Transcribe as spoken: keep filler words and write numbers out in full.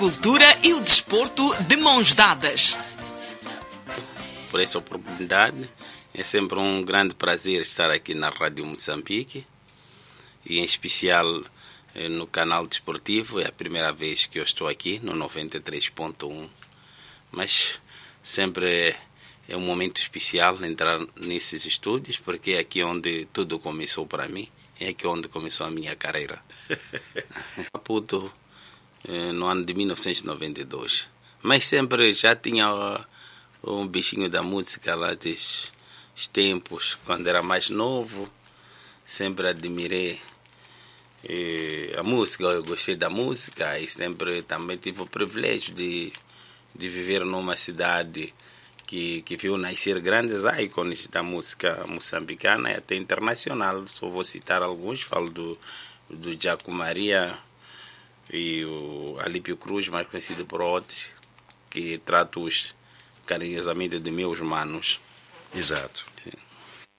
Cultura e o desporto de mãos dadas. Por essa oportunidade, é sempre um grande prazer estar aqui na Rádio Moçambique e em especial no canal desportivo. É a primeira vez que eu estou aqui no noventa e três ponto um, mas sempre é um momento especial entrar nesses estúdios, porque é aqui onde tudo começou para mim, é aqui onde começou a minha carreira. Maputo, no ano de mil novecentos e noventa e dois, mas sempre já tinha um bichinho da música lá dos tempos, quando era mais novo, sempre admirei eh, a música, eu gostei da música e sempre também tive o privilégio de, de viver numa cidade que, que viu nascer grandes ícones da música moçambicana e até internacional. Só vou citar alguns, falo do, do Jaco Maria e o Alípio Cruz, mais conhecido por outros, que trato-os carinhosamente de meus manos. Exato. Sim.